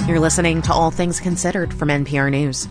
You're listening to All Things Considered from NPR News.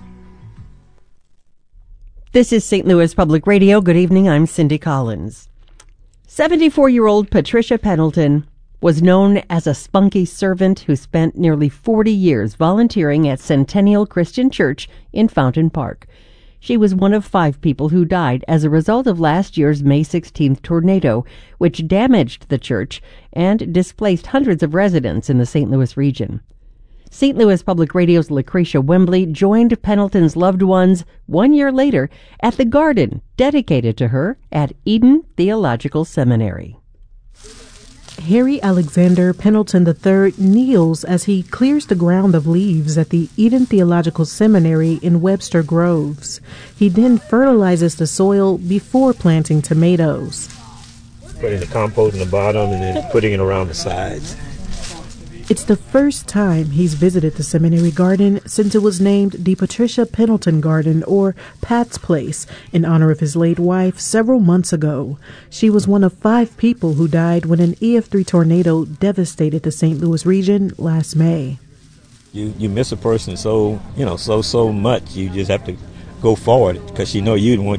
This is St. Louis Public Radio. Good evening. I'm Cindy Collins. 74-year-old Patricia Pendleton was known as a spunky servant who spent nearly 40 years volunteering at Centennial Christian Church in Fountain Park. She was one of 5 people who died as a result of last year's May 16th tornado, which damaged the church and displaced hundreds of residents in the St. Louis region. St. Louis Public Radio's Lucretia Wembley joined Pendleton's loved ones 1 year later at the garden dedicated to her at Eden Theological Seminary. Harry Alexander Pendleton III kneels as he clears the ground of leaves at the Eden Theological Seminary in Webster Groves. He then fertilizes the soil before planting tomatoes. Putting the compost in the bottom and then putting it around the sides. It's the first time he's visited the seminary garden since it was named the Patricia Pendleton Garden, or Pat's Place, in honor of his late wife several months ago. She was one of 5 people who died when an EF3 tornado devastated the St. Louis region last May. You miss a person so much. You just have to go forward because she'd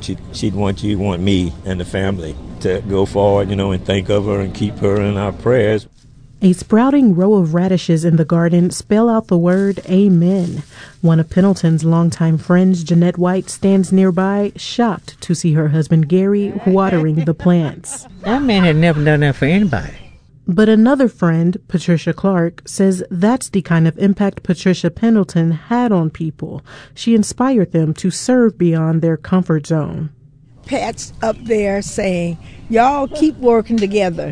want me and the family to go forward, and think of her and keep her in our prayers. A sprouting row of radishes in the garden spell out the word Amen. One of Pendleton's longtime friends, Jeanette White, stands nearby, shocked to see her husband Gary watering the plants. That man had never done that for anybody. But another friend, Patricia Clark, says that's the kind of impact Patricia Pendleton had on people. She inspired them to serve beyond their comfort zone. Pat's up there saying, y'all keep working together.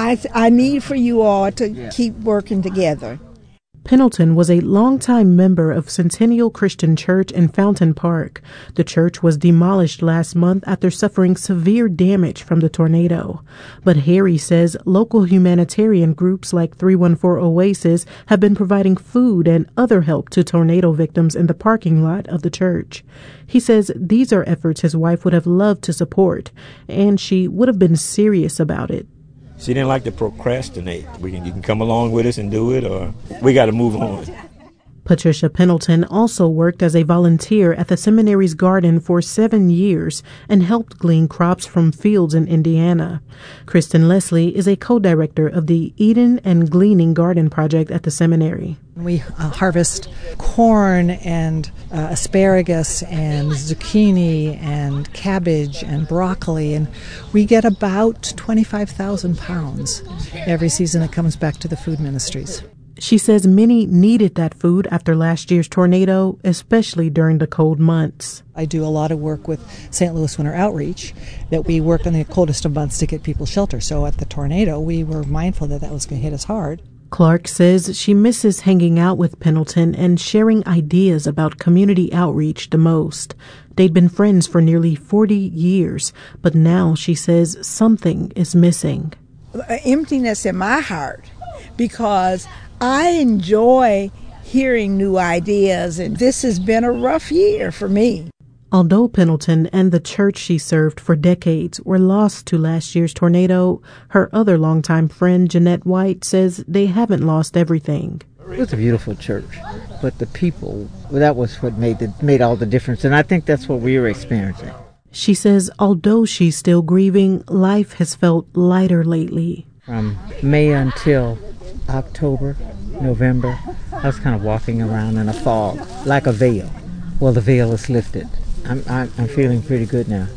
I need for you all to keep working together. Pendleton was a longtime member of Centennial Christian Church in Fountain Park. The church was demolished last month after suffering severe damage from the tornado. But Harry says local humanitarian groups like 314 Oasis have been providing food and other help to tornado victims in the parking lot of the church. He says these are efforts his wife would have loved to support, and she would have been serious about it. She didn't like to procrastinate. You can come along with us and do it, or we got to move on. Patricia Pendleton also worked as a volunteer at the seminary's garden for 7 years and helped glean crops from fields in Indiana. Kristen Leslie is a co-director of the Eden and Gleaning Garden Project at the seminary. We harvest corn and asparagus and zucchini and cabbage and broccoli, and we get about 25,000 pounds every season that comes back to the food ministries. She says many needed that food after last year's tornado, especially during the cold months. I do a lot of work with St. Louis Winter Outreach, that we work in the coldest of months to get people shelter. So at the tornado, we were mindful that was going to hit us hard. Clark says she misses hanging out with Pendleton and sharing ideas about community outreach the most. They'd been friends for nearly 40 years, but now she says something is missing. Emptiness in my heart, because I enjoy hearing new ideas, and this has been a rough year for me. Although Pendleton and the church she served for decades were lost to last year's tornado, her other longtime friend, Jeanette White, says they haven't lost everything. It was a beautiful church, but the people, that was what made all the difference, and I think that's what we were experiencing. She says although she's still grieving, life has felt lighter lately. From May until October, November, I was kind of walking around in a fog, like a veil. Well, the veil is lifted. I'm feeling pretty good now.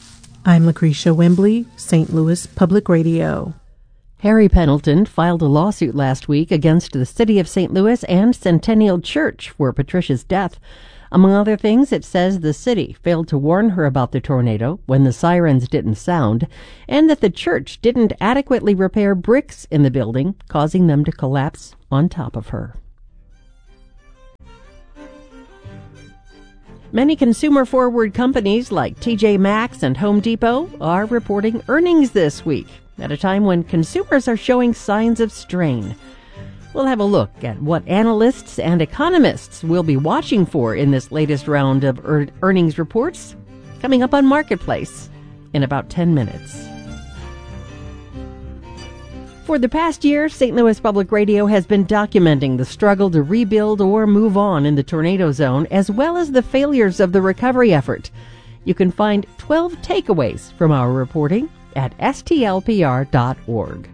I'm Lucretia Wembley, St. Louis Public Radio. Harry Pendleton filed a lawsuit last week against the city of St. Louis and Centennial Church for Patricia's death. Among other things, it says the city failed to warn her about the tornado when the sirens didn't sound, and that the church didn't adequately repair bricks in the building, causing them to collapse on top of her. Many consumer-forward companies like TJ Maxx and Home Depot are reporting earnings this week, at a time when consumers are showing signs of strain. We'll have a look at what analysts and economists will be watching for in this latest round of earnings reports, coming up on Marketplace in about 10 minutes. For the past year, St. Louis Public Radio has been documenting the struggle to rebuild or move on in the tornado zone, as well as the failures of the recovery effort. You can find 12 takeaways from our reporting at stlpr.org.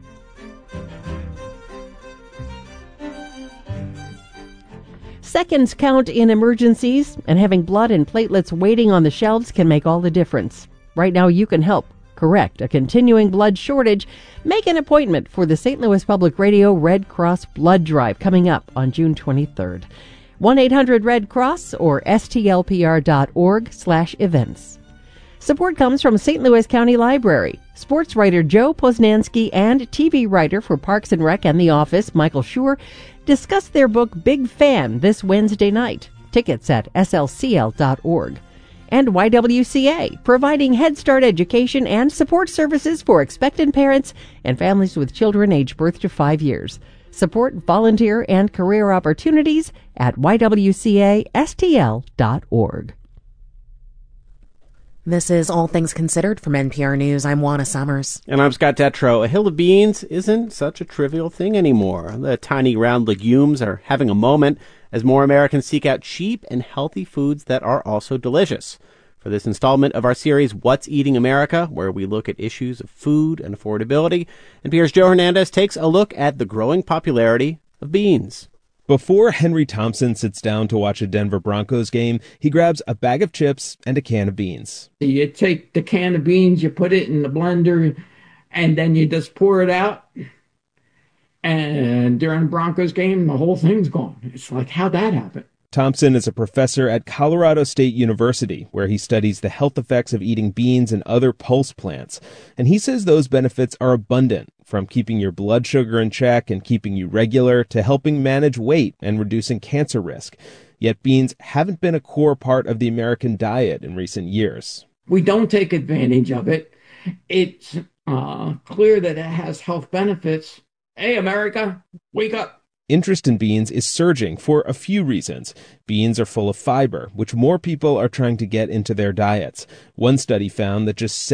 Seconds count in emergencies, and having blood and platelets waiting on the shelves can make all the difference. Right now, you can help correct a continuing blood shortage. Make an appointment for the St. Louis Public Radio Red Cross Blood Drive coming up on June 23rd. 1-800-RED-CROSS or stlpr.org/events. Support comes from St. Louis County Library. Sports writer Joe Posnanski and TV writer for Parks and Rec and The Office, Michael Schur, discuss their book Big Fan this Wednesday night. Tickets at slcl.org. And YWCA, providing Head Start education and support services for expectant parents and families with children aged birth to 5 years. Support, volunteer, and career opportunities at ywcastl.org. This is All Things Considered from NPR News. I'm Juana Summers. And I'm Scott Detrow. A hill of beans isn't such a trivial thing anymore. The tiny round legumes are having a moment as more Americans seek out cheap and healthy foods that are also delicious. For this installment of our series, What's Eating America, where we look at issues of food and affordability, NPR's Joe Hernandez takes a look at the growing popularity of beans. Before Henry Thompson sits down to watch a Denver Broncos game, he grabs a bag of chips and a can of beans. You take the can of beans, you put it in the blender, and then you just pour it out. And during the Broncos game, the whole thing's gone. It's like, how'd that happen? Thompson is a professor at Colorado State University, where he studies the health effects of eating beans and other pulse plants. And he says those benefits are abundant, from keeping your blood sugar in check and keeping you regular to helping manage weight and reducing cancer risk. Yet beans haven't been a core part of the American diet in recent years. We don't take advantage of it. It's clear that it has health benefits. Hey, America, wake up. Interest in beans is surging for a few reasons. Beans are full of fiber, which more people are trying to get into their diets. One study found that just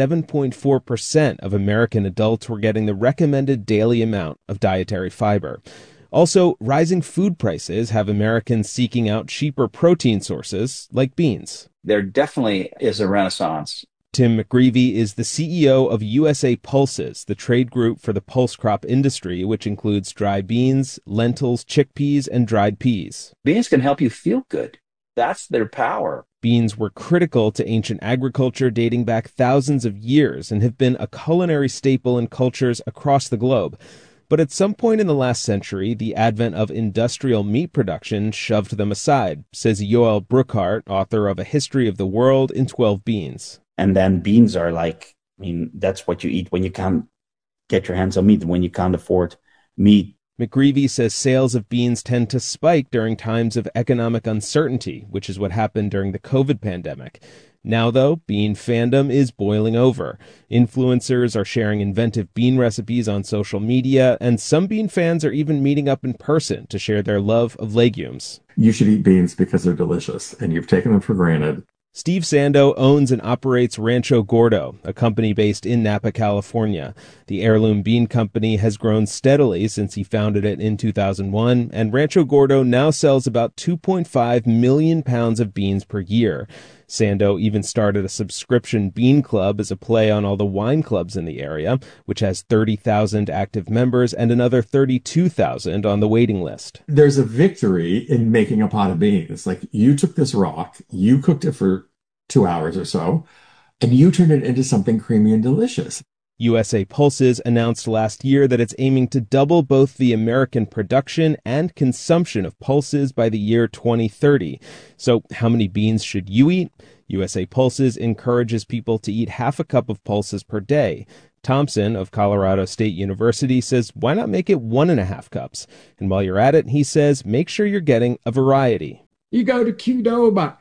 7.4% of American adults were getting the recommended daily amount of dietary fiber. Also, rising food prices have Americans seeking out cheaper protein sources like beans. There definitely is a renaissance. Tim McGreevy is the CEO of USA Pulses, the trade group for the pulse crop industry, which includes dry beans, lentils, chickpeas, and dried peas. Beans can help you feel good. That's their power. Beans were critical to ancient agriculture dating back thousands of years and have been a culinary staple in cultures across the globe. But at some point in the last century, the advent of industrial meat production shoved them aside, says Yoel Brookhart, author of A History of the World in 12 Beans. And then beans are like, that's what you eat when you can't get your hands on meat, when you can't afford meat. McGreevy says sales of beans tend to spike during times of economic uncertainty, which is what happened during the COVID pandemic. Now, though, bean fandom is boiling over. Influencers are sharing inventive bean recipes on social media, and some bean fans are even meeting up in person to share their love of legumes. You should eat beans because they're delicious, and you've taken them for granted. Steve Sando owns and operates Rancho Gordo, a company based in Napa, California. The heirloom bean company has grown steadily since he founded it in 2001, and Rancho Gordo now sells about 2.5 million pounds of beans per year. Sando even started a subscription bean club as a play on all the wine clubs in the area, which has 30,000 active members and another 32,000 on the waiting list. There's a victory in making a pot of beans. Like, you took this rock, you cooked it for 2 hours or so, and you turned it into something creamy and delicious. USA Pulses announced last year that it's aiming to double both the American production and consumption of pulses by the year 2030. So how many beans should you eat? USA Pulses encourages people to eat half a cup of pulses per day. Thompson of Colorado State University says, why not make it 1.5 cups? And while you're at it, he says, make sure you're getting a variety. You go to Qdoba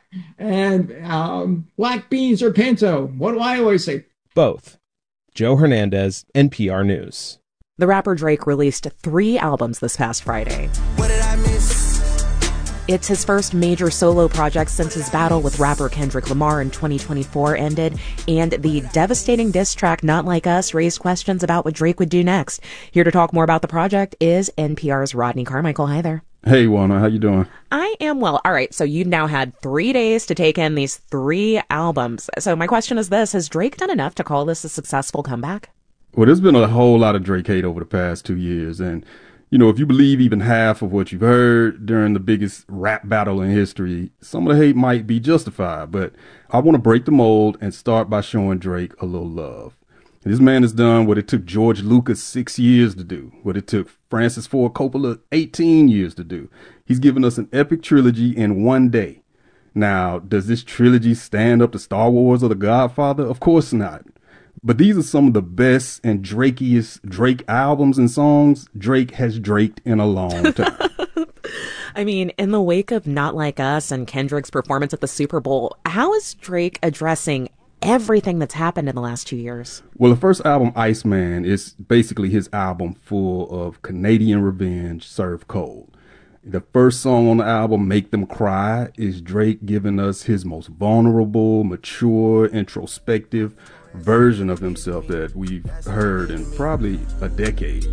and black beans or pinto. What do I always say? Both. Joe Hernandez, NPR News. The rapper Drake released 3 albums this past Friday. What did I miss? It's his first major solo project since his battle with rapper Kendrick Lamar in 2024 ended, and the devastating diss track Not Like Us raised questions about what Drake would do next. Here to talk more about the project is NPR's Rodney Carmichael. Hi there. Hey, Juana, how you doing? I am well. All right, so you've now had 3 days to take in these 3 albums. So my question is this: has Drake done enough to call this a successful comeback? Well, there's been a whole lot of Drake hate over the past 2 years. And, you know, if you believe even half of what you've heard during the biggest rap battle in history, some of the hate might be justified. But I want to break the mold and start by showing Drake a little love. This man has done what it took George Lucas 6 years to do, what it took Francis Ford Coppola 18 years to do. He's given us an epic trilogy in 1 day. Now, does this trilogy stand up to Star Wars or The Godfather? Of course not. But these are some of the best and Drakiest Drake albums and songs Drake has draked in a long time. I mean, in the wake of Not Like Us and Kendrick's performance at the Super Bowl, how is Drake addressing everything that's happened in the last 2 years? Well, the first album, Iceman, is basically his album full of Canadian revenge served cold. The first song on the album, Make Them Cry, is Drake giving us his most vulnerable, mature, introspective version of himself that we've heard in probably a decade.